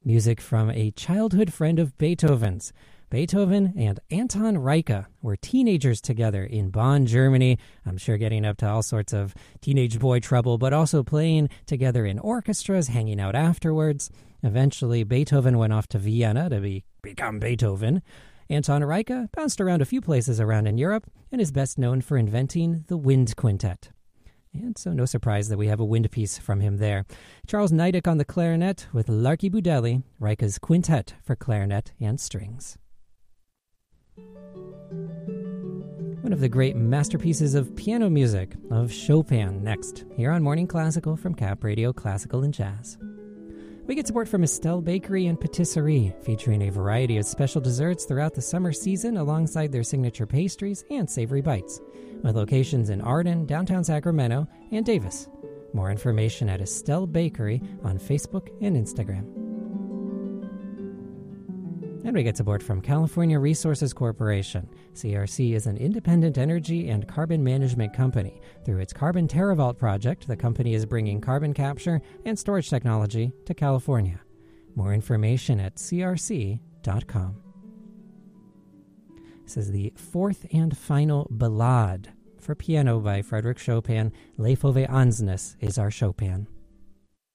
music from a childhood friend of Beethoven's. Beethoven and Anton Reicha were teenagers together in Bonn, Germany. I'm sure getting up to all sorts of teenage boy trouble, but also playing together in orchestras, hanging out afterwards. Eventually, Beethoven went off to Vienna to become Beethoven. Anton Reicha bounced around a few places around in Europe and is best known for inventing the wind quintet. And so no surprise that we have a wind piece from him there. Charles Niedek on the clarinet with Larky Budelli, Reicha's quintet for clarinet and strings. One of the great masterpieces of piano music of Chopin next, here on Morning Classical from Cap Radio Classical and Jazz. We get support from Estelle Bakery and Patisserie, featuring a variety of special desserts throughout the summer season alongside their signature pastries and savory bites, with locations in Arden, downtown Sacramento, and Davis. More information at Estelle Bakery on Facebook and Instagram. And we get support from California Resources Corporation. CRC is an independent energy and carbon management company. Through its Carbon TerraVault project, the company is bringing carbon capture and storage technology to California. More information at crc.com. This is the fourth and final Ballade for piano by Frédéric Chopin. Les Fauves Ansnes is our Chopin.